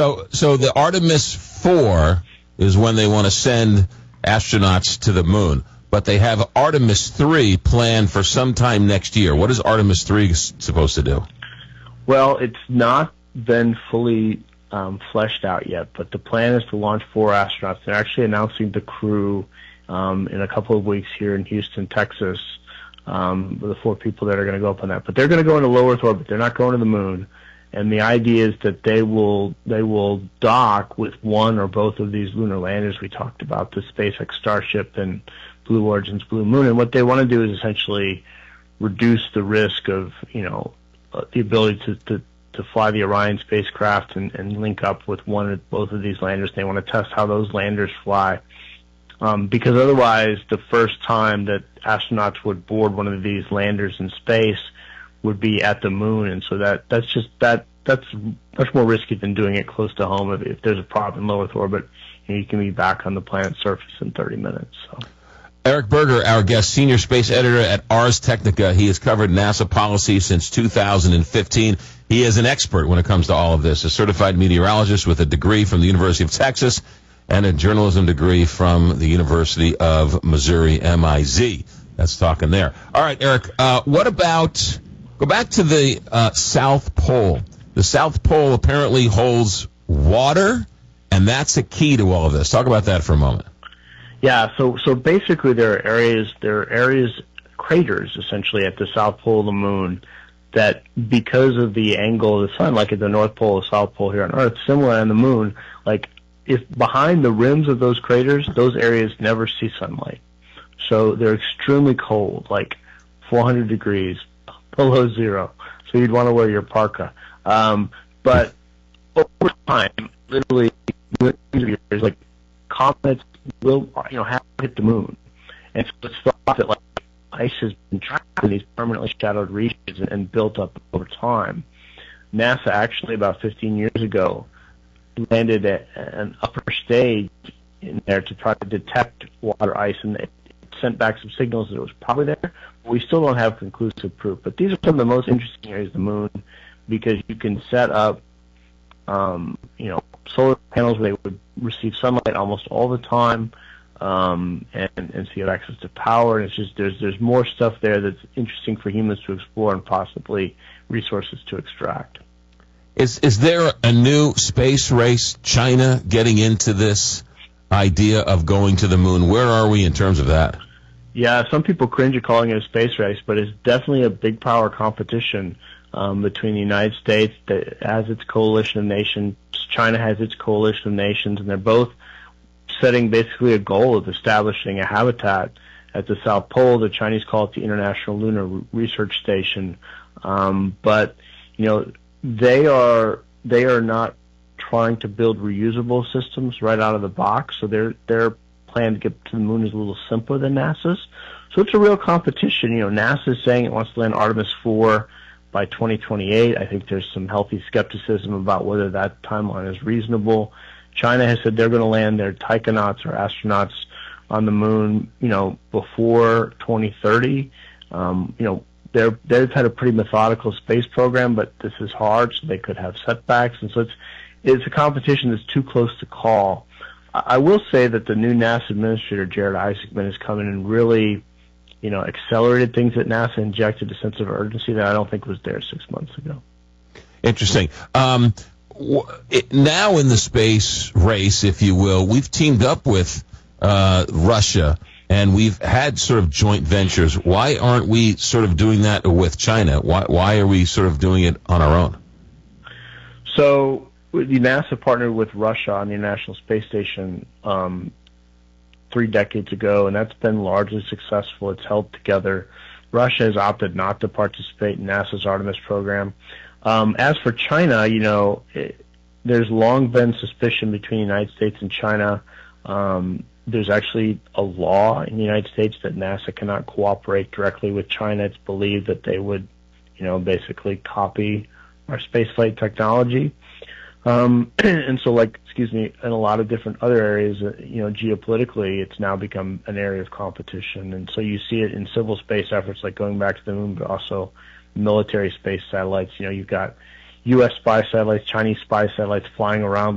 So the Artemis 4 is when they want to send astronauts to the moon, but they have Artemis 3 planned for sometime next year. What is Artemis 3 supposed to do? Well, it's not been fully fleshed out yet, but the plan is to launch 4 astronauts. They're actually announcing the crew in a couple of weeks here in Houston, Texas, the 4 people that are going to go up on that. But they're going to go into low Earth orbit. They're not going to the moon. And the idea is that they will dock with one or both of these lunar landers we talked about, the SpaceX Starship and Blue Origin's Blue Moon. And what they want to do is essentially reduce the risk of, the ability to fly the Orion spacecraft and link up with one or both of these landers. They want to test how those landers fly. Because otherwise, the first time that astronauts would board one of these landers in space would be at the moon, and so that's much more risky than doing it close to home. If there's a problem in low Earth orbit, you can be back on the planet's surface in 30 minutes. So. Eric Berger, our guest, senior space editor at Ars Technica. He has covered NASA policy since 2015. He is an expert when it comes to all of this, a certified meteorologist with a degree from the University of Texas and a journalism degree from the University of Missouri, MIZ. That's talking there. All right, Eric, what about, go back to the South Pole. The South Pole apparently holds water, and that's a key to all of this. Talk about that for a moment. Yeah, so basically there are areas, craters essentially at the South Pole of the Moon that, because of the angle of the sun, like at the North Pole or South Pole here on Earth, similar on the Moon, like if behind the rims of those craters, those areas never see sunlight. So they're extremely cold, like 400 degrees below zero. So you'd want to wear your parka. But over time, literally, years, like comets will, have to hit the moon, and so it's thought that like ice has been trapped in these permanently shadowed regions and built up over time. NASA actually about 15 years ago landed at an upper stage in there to try to detect water ice, and it sent back some signals that it was probably there. But we still don't have conclusive proof. But these are some of the most interesting areas of the moon because you can set up, solar panels where they would receive sunlight almost all the time, and so you have access to power. And it's just there's more stuff there that's interesting for humans to explore and possibly resources to extract. Is there a new space race? China getting into this idea of going to the moon? Where are we in terms of that? Yeah, some people cringe at calling it a space race, but it's definitely a big power competition between the United States that has its coalition of nations, China has its coalition of nations, and they're both setting basically a goal of establishing a habitat at the South Pole. The Chinese call it the International Lunar Research Station, but they are not trying to build reusable systems right out of the box, so their plan to get to the moon is a little simpler than NASA's. So it's a real competition. NASA is saying it wants to land Artemis 4 by 2028. I think there's some healthy skepticism about whether that timeline is reasonable. China has said they're going to land their taikonauts or astronauts on the moon, before 2030. They've had a pretty methodical space program, but this is hard, so they could have setbacks, and so it's a competition that's too close to call. I will say that the new NASA administrator, Jared Isaacman, has come in and really, accelerated things at NASA, injected a sense of urgency that I don't think was there 6 months ago. Interesting. Now in the space race, if you will, we've teamed up with Russia, and we've had sort of joint ventures. Why aren't we sort of doing that with China? Why are we sort of doing it on our own? So the NASA partnered with Russia on the International Space Station 3 decades ago, and that's been largely successful. It's held together. Russia has opted not to participate in NASA's Artemis program. As for China, there's long been suspicion between the United States and China. There's actually a law in the United States that NASA cannot cooperate directly with China. It's believed that they would, basically copy our spaceflight technology. And so, in a lot of different other areas, geopolitically, it's now become an area of competition. And so you see it in civil space efforts like going back to the moon, but also military space satellites. You've got U.S. spy satellites, Chinese spy satellites flying around